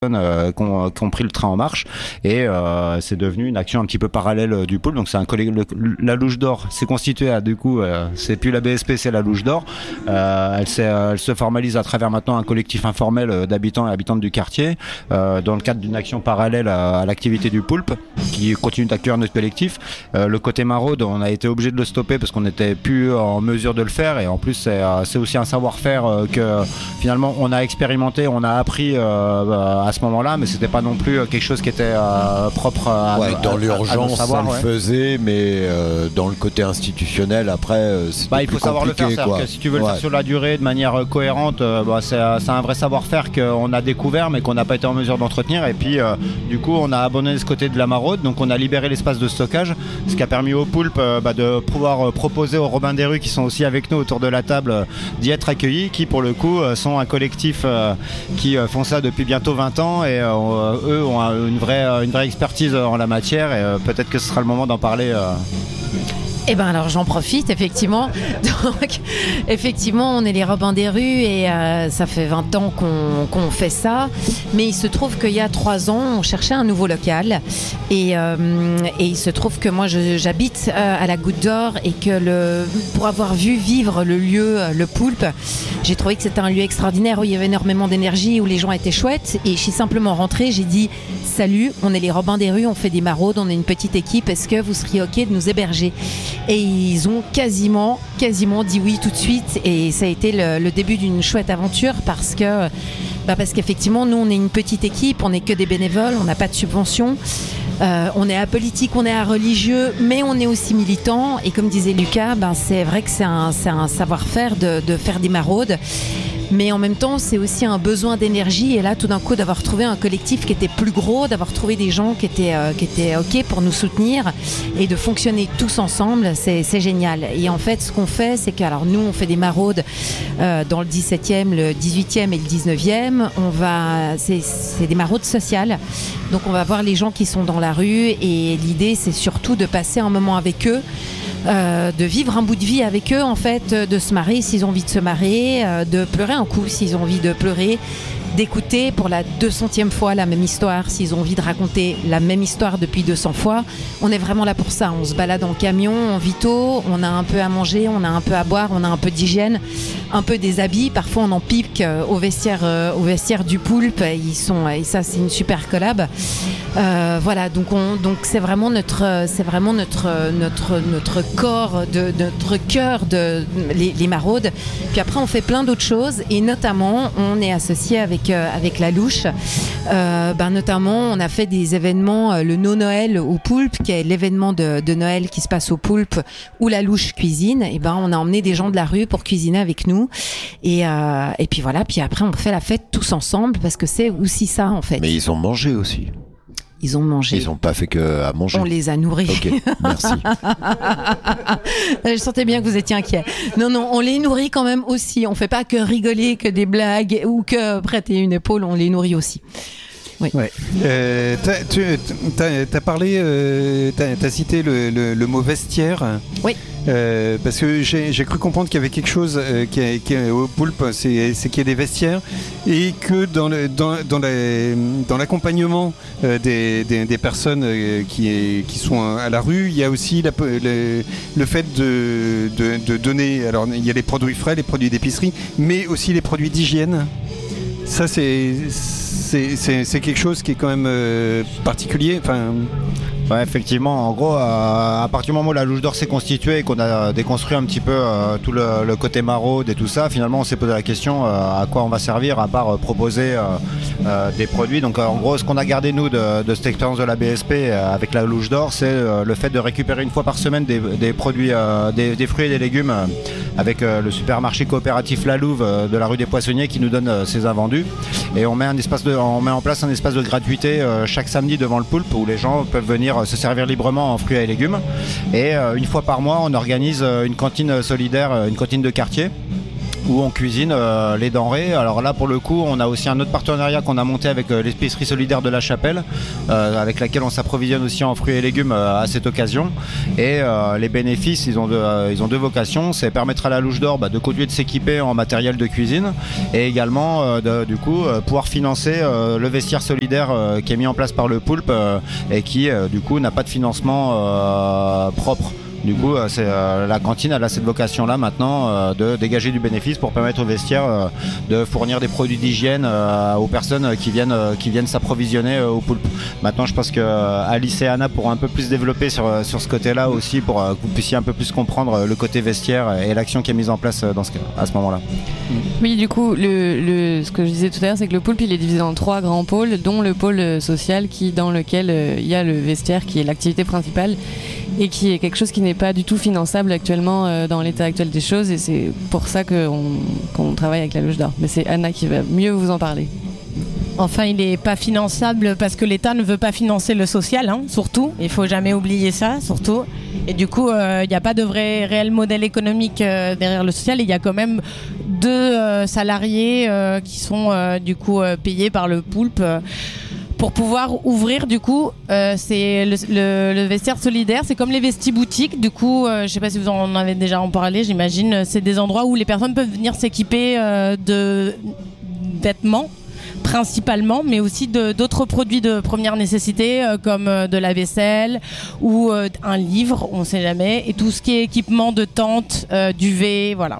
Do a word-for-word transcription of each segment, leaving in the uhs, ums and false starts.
Euh, qui, ont, qui ont pris le train en marche et euh, c'est devenu une action un petit peu parallèle euh, du pool. Donc c'est un collègue, le, la Louche d'Or s'est constituée à du coup euh, c'est plus la B S P, c'est la Louche d'Or. Euh, elle, elle se formalise à travers maintenant un collectif informel euh, d'habitants et habitantes du quartier euh, dans le cadre d'une action parallèle à, à l'activité du poulpe qui continue d'accueillir notre collectif. Euh, le côté maraude, on a été obligé de le stopper parce qu'on n'était plus en mesure de le faire et en plus c'est, euh, c'est aussi un savoir-faire euh, que finalement on a expérimenté, on a appris euh, à ce moment-là, mais c'était pas non plus quelque chose qui était euh, propre à, ouais, dans à, l'urgence, à savoir, ça le ouais. faisait, mais euh, dans le côté institutionnel, après, euh, c'était bah, il faut plus savoir le faire. Quoi. Que si tu veux ouais. le faire sur la durée de manière euh, cohérente, euh, bah, c'est, c'est un vrai savoir-faire qu'on a découvert, mais qu'on n'a pas été en mesure d'entretenir. Et puis, euh, du coup, on a abandonné ce côté de la maraude, donc on a libéré l'espace de stockage, ce qui a permis aux poulpes euh, bah, de pouvoir euh, proposer aux Robins des Rues qui sont aussi avec nous autour de la table euh, d'y être accueillis, qui pour le coup euh, sont un collectif euh, qui euh, font ça depuis bientôt vingt ans et euh, eux ont une vraie, une vraie expertise en la matière et euh, peut-être que ce sera le moment d'en parler. Euh... Eh bien alors j'en profite effectivement. Donc effectivement on est les Robins des Rues et euh, ça fait vingt ans qu'on, qu'on fait ça. Mais il se trouve qu'il y a trois ans on cherchait un nouveau local et, euh, et il se trouve que moi je, j'habite euh, à la Goutte d'Or et que le, pour avoir vu vivre le lieu, le poulpe, j'ai trouvé que c'était un lieu extraordinaire où il y avait énormément d'énergie, où les gens étaient chouettes et je suis simplement rentrée, j'ai dit salut, on est les Robins des Rues, on fait des maraudes, on est une petite équipe, est-ce que vous seriez ok de nous héberger ? Et ils ont quasiment, quasiment dit oui tout de suite et ça a été le, le début d'une chouette aventure parce que, bah parce qu'effectivement nous on est une petite équipe, on n'est que des bénévoles, on n'a pas de subvention, euh, on est apolitique, on est religieux, mais on est aussi militant et comme disait Lucas, ben c'est vrai que c'est un, c'est un savoir-faire de, de faire des maraudes. Mais en même temps, c'est aussi un besoin d'énergie. Et là, tout d'un coup, d'avoir trouvé un collectif qui était plus gros, d'avoir trouvé des gens qui étaient, euh, qui étaient OK pour nous soutenir et de fonctionner tous ensemble, c'est, c'est génial. Et en fait, ce qu'on fait, c'est que, alors nous, on fait des maraudes euh, dans le dix-septième, le dix-huitième et le dix-neuvième. On va, c'est, c'est des maraudes sociales. Donc, on va voir les gens qui sont dans la rue. Et l'idée, c'est surtout de passer un moment avec eux. Euh, de vivre un bout de vie avec eux en fait, de se marrer s'ils ont envie de se marrer, euh, de pleurer un coup s'ils ont envie de pleurer, d'écouter pour la deux centième fois la même histoire s'ils ont envie de raconter la même histoire depuis deux cents fois. On est vraiment là pour ça, on se balade en camion, en vito, on a un peu à manger, on a un peu à boire, on a un peu d'hygiène, un peu des habits, parfois on en pique au vestiaire, euh, au vestiaire du poulpe, ils sont, et ça c'est une super collab. Euh, voilà, donc, on, donc c'est vraiment notre, c'est vraiment notre, notre, notre corps, de, notre cœur de les, les maraudes. Puis après on fait plein d'autres choses et notamment on est associé avec avec la Louche, euh, ben notamment on a fait des événements, euh, le No Noël au Poulpe, qui est l'événement de, de Noël qui se passe au Poulpe où la Louche cuisine. Et ben on a emmené des gens de la rue pour cuisiner avec nous. Et euh, et puis voilà. Puis après on fait la fête tous ensemble parce que c'est aussi ça en fait. Mais ils ont mangé aussi. Ils ont mangé. Ils n'ont pas fait que à manger. On les a nourris. Ok, merci. Je sentais bien que vous étiez inquiets. Non, non, on les nourrit quand même aussi. On ne fait pas que rigoler, que des blagues ou que prêter une épaule, on les nourrit aussi. Oui. Ouais. Euh, t'as, tu as parlé, euh, tu as cité le, le, le mot vestiaire. Oui. Euh, parce que j'ai, j'ai cru comprendre qu'il y avait quelque chose euh, qui, est, qui est au poulpe, c'est, c'est qu'il y a des vestiaires et que dans, le, dans, dans, la, dans l'accompagnement euh, des, des, des personnes euh, qui, qui sont à la rue, il y a aussi la, le, le fait de, de, de donner, alors il y a les produits frais, les produits d'épicerie, mais aussi les produits d'hygiène. Ça c'est, c'est, c'est, c'est quelque chose qui est quand même euh, particulier. Enfin, Ouais, effectivement, en gros, euh, à partir du moment où la Louche d'Or s'est constituée et qu'on a déconstruit un petit peu euh, tout le, le côté maraude et tout ça, finalement on s'est posé la question euh, à quoi on va servir à part euh, proposer euh, euh, des produits. Donc euh, en gros, ce qu'on a gardé nous de, de cette expérience de la B S P euh, avec la Louche d'Or, c'est euh, le fait de récupérer une fois par semaine des, des produits, euh, des, des fruits et des légumes euh, avec euh, le supermarché coopératif La Louve euh, de la rue des Poissonniers qui nous donne euh, ses invendus. Et on met, un espace de, on met en place un espace de gratuité euh, chaque samedi devant le Poulpe où les gens peuvent venir se servir librement en fruits et légumes. Et euh, une fois par mois, on organise euh, une cantine solidaire, euh, une cantine de quartier. où on cuisine euh, les denrées. Alors là, pour le coup, on a aussi un autre partenariat qu'on a monté avec euh, l'épicerie solidaire de la Chapelle, euh, avec laquelle on s'approvisionne aussi en fruits et légumes euh, à cette occasion. Et euh, les bénéfices, ils ont, deux, euh, ils ont deux vocations. C'est permettre à la Louche d'Or bah, de continuer de s'équiper en matériel de cuisine et également euh, de, du coup euh, pouvoir financer euh, le vestiaire solidaire euh, qui est mis en place par le Poulpe euh, et qui euh, du coup n'a pas de financement euh, propre. Du coup, euh, c'est, euh, la cantine elle a cette vocation-là maintenant euh, de dégager du bénéfice pour permettre au vestiaire euh, de fournir des produits d'hygiène euh, aux personnes qui viennent, euh, qui viennent s'approvisionner euh, au Poulpe. Maintenant, je pense que euh, Alice et Anna pourront un peu plus développer sur, sur ce côté-là aussi pour euh, que vous puissiez un peu plus comprendre euh, le côté vestiaire et l'action qui est mise en place euh, dans ce, à ce moment-là. Oui, du coup, le, le, ce que je disais tout à l'heure, c'est que le Poulpe il est divisé en trois grands pôles, dont le pôle social qui, dans lequel euh, il y a le vestiaire qui est l'activité principale et qui est quelque chose qui n'est pas du tout finançable actuellement euh, dans l'état actuel des choses, et c'est pour ça qu'on, qu'on travaille avec la Louche d'Or. Mais c'est Anna qui va mieux vous en parler. Enfin, il n'est pas finançable parce que l'État ne veut pas financer le social, hein, surtout. Il ne faut jamais oublier ça, surtout. Et du coup, il euh, n'y a pas de vrai réel modèle économique euh, derrière le social. Il y a quand même deux euh, salariés euh, qui sont euh, du coup euh, payés par le Poulpe. Euh, pour pouvoir ouvrir du coup euh, c'est le, le, le vestiaire solidaire, c'est comme les vesti-boutiques du coup euh, je sais pas si vous en avez déjà en parlé, j'imagine c'est des endroits où les personnes peuvent venir s'équiper euh, de vêtements principalement, mais aussi de, d'autres produits de première nécessité euh, comme euh, de la vaisselle ou euh, un livre, on sait jamais, et tout ce qui est équipement de tente, euh, duvet, voilà.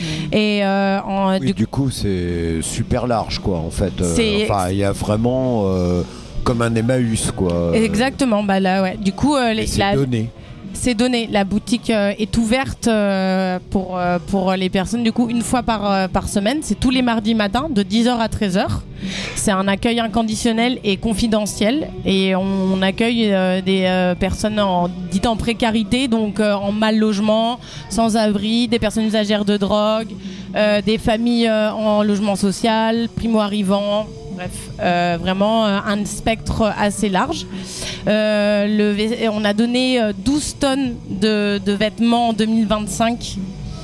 Et euh, en, oui, du, du coup, c'est super large, quoi, en fait. Euh, enfin, il y a vraiment euh, comme un Emmaüs, quoi. Exactement. Bah là, ouais. Du coup, euh, les, c'est la, donné. C'est donné. La boutique euh, est ouverte euh, pour euh, pour les personnes. Du coup, une fois par euh, par semaine. C'est tous les mardis matins de dix heures à treize heures. C'est un accueil inconditionnel et confidentiel. Et on, on accueille euh, des euh, personnes en, dites en précarité, donc euh, en mal logement, sans abri, des personnes usagères de drogue, euh, des familles euh, en logement social, primo-arrivants. Bref, euh, vraiment euh, un spectre assez large. Euh, le, on a donné douze tonnes de, de vêtements en deux mille vingt-cinq.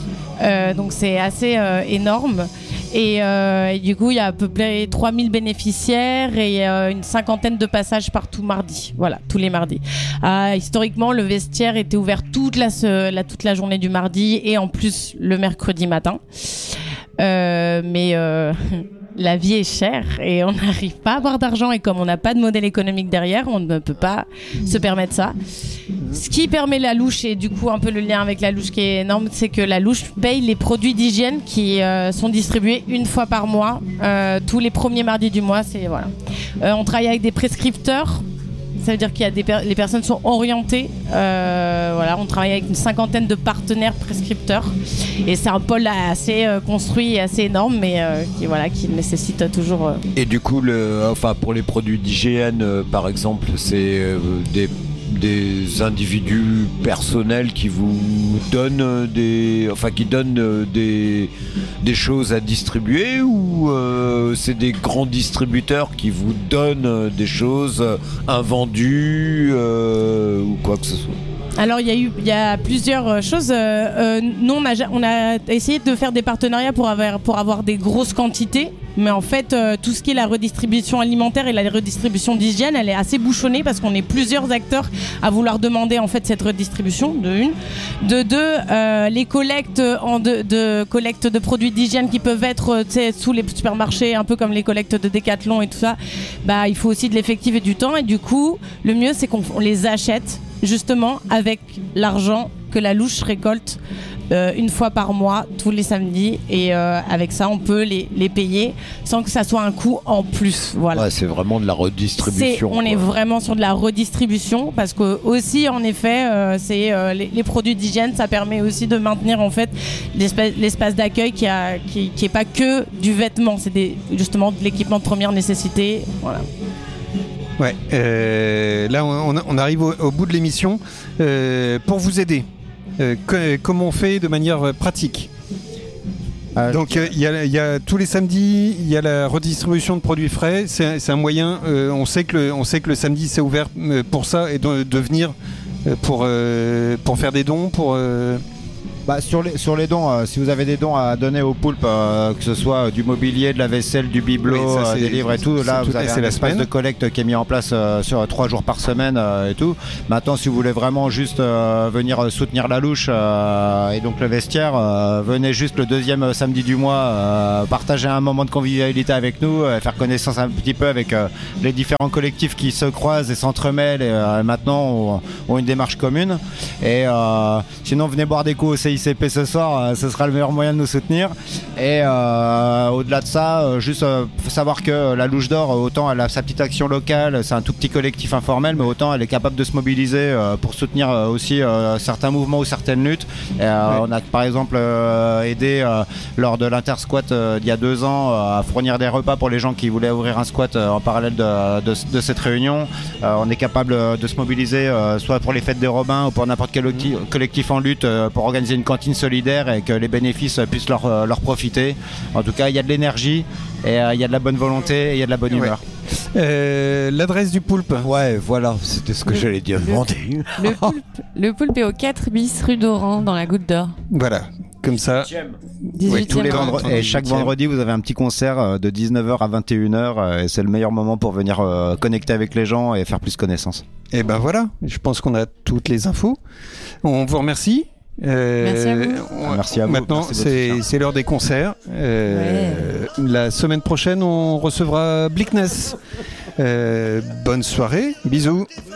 Euh, donc c'est assez euh, énorme. Et, euh, et du coup, il y a à peu près trois mille bénéficiaires et euh, une cinquantaine de passages partout mardi. Voilà, tous les mardis. Euh, historiquement, le vestiaire était ouvert toute la, la, toute la journée du mardi et en plus le mercredi matin. Euh, mais... Euh, la vie est chère et on n'arrive pas à avoir d'argent, et comme on n'a pas de modèle économique derrière, on ne peut pas se permettre ça. Ce qui permet la Louche, et du coup un peu le lien avec la Louche qui est énorme, c'est que la Louche paye les produits d'hygiène qui euh, sont distribués une fois par mois, euh, tous les premiers mardis du mois. C'est, voilà. Euh, on travaille avec des prescripteurs. Ça veut dire que per- les personnes sont orientées. Euh, voilà, on travaille avec une cinquantaine de partenaires prescripteurs. Et c'est un pôle assez euh, construit et assez énorme, mais euh, qui, voilà, qui nécessite toujours... Euh... Et du coup, le, enfin, pour les produits d'hygiène, euh, par exemple, c'est euh, des, des individus personnels qui vous donnent des, enfin, qui donnent des, des choses à distribuer, ou euh, c'est des grands distributeurs qui vous donnent des choses invendues euh, ou quoi que ce soit? Alors il y a eu, il y a plusieurs choses. Euh, euh, nous on a, on a essayé de faire des partenariats pour avoir, pour avoir des grosses quantités, mais en fait euh, tout ce qui est la redistribution alimentaire et la redistribution d'hygiène, elle est assez bouchonnée parce qu'on est plusieurs acteurs à vouloir demander en fait cette redistribution, de une. De deux, euh, les collectes en de, de collecte de produits d'hygiène qui peuvent être sous les supermarchés, un peu comme les collectes de Decathlon et tout ça. Bah il faut aussi de l'effectif et du temps, et du coup le mieux c'est qu'on on les achète justement avec l'argent que la Louche récolte euh, une fois par mois, tous les samedis, et euh, avec ça on peut les, les payer sans que ça soit un coût en plus. Voilà. Ouais, c'est vraiment de la redistribution. C'est, on est vraiment sur de la redistribution parce que aussi en effet euh, c'est, euh, les, les produits d'hygiène, ça permet aussi de maintenir en fait l'espace, l'espace d'accueil qui a, qui, qui est pas que du vêtement, c'est des, justement de l'équipement de première nécessité. Voilà. Ouais, euh, là on, on arrive au, au bout de l'émission. Euh, pour vous aider, euh, que, comment on fait de manière pratique? euh, Donc il euh, y, y a tous les samedis, il y a la redistribution de produits frais. C'est, c'est un moyen. Euh, on sait que le, on sait que le samedi c'est ouvert pour ça, et de, de venir pour euh, pour faire des dons, pour. Euh, Bah, sur, les, sur les dons, euh, si vous avez des dons à donner au Poulpe, euh, que ce soit du mobilier, de la vaisselle, du bibelot, Oui, ça, euh, des livres et tout, là tout vous avez c'est un la espace semaine. de collecte qui est mis en place euh, sur trois jours par semaine euh, et tout. Maintenant, si vous voulez vraiment juste euh, venir soutenir la louche euh, et donc le vestiaire, euh, venez juste le deuxième samedi du mois, euh, partager un moment de convivialité avec nous, euh, faire connaissance un petit peu avec euh, les différents collectifs qui se croisent et s'entremêlent et euh, maintenant ont, ont une démarche commune. Et euh, sinon, venez boire des coups au C I C P ce soir, euh, ce sera le meilleur moyen de nous soutenir. Et euh, au-delà de ça, euh, juste euh, faut savoir que la Louche d'Or, autant elle a sa petite action locale, c'est un tout petit collectif informel, mais autant elle est capable de se mobiliser euh, pour soutenir euh, aussi euh, certains mouvements ou certaines luttes. Et, euh, Ouais. On a par exemple euh, aidé euh, lors de l'intersquat euh, d'il y a deux ans euh, à fournir des repas pour les gens qui voulaient ouvrir un squat euh, en parallèle de, de, de cette réunion. Euh, on est capable euh, de se mobiliser euh, soit pour les fêtes des Robins ou pour n'importe quel octi- collectif en lutte euh, pour organiser une cantine solidaire et que les bénéfices euh, puissent leur, euh, leur profiter. En tout cas, il y a de l'énergie et euh, il y a de la bonne volonté et il y a de la bonne Ouais. humeur. Euh, L'adresse du Poulpe. Ouais, voilà, c'était ce que Le- j'allais dire. le- Demander. Le poulpe, le poulpe est au quatre bis rue d'Oran dans la Goutte d'Or. Voilà, comme ça. dix-huitième Tous les Attends, vendredis, attends, et chaque dix-huitième. vendredi, vous avez un petit concert euh, de dix-neuf heures à vingt et une heures euh, et c'est le meilleur moment pour venir euh, connecter avec les gens et faire plus connaissance. Et ben voilà, je pense qu'on a toutes les infos. On vous remercie. Euh, Merci à vous. on- Merci à vous. Maintenant, Merci de votre c'est soutien. c'est l'heure des concerts. Euh, La semaine prochaine, on recevra Bleakness. Euh, bonne soirée, bisous.